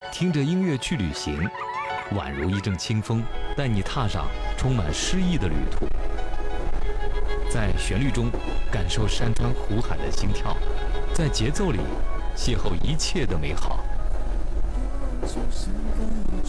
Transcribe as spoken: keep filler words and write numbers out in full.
听着音乐去旅行，宛如一阵清风，带你踏上充满诗意的旅途。在旋律中感受山川湖海的心跳，在节奏里邂逅一切的美好。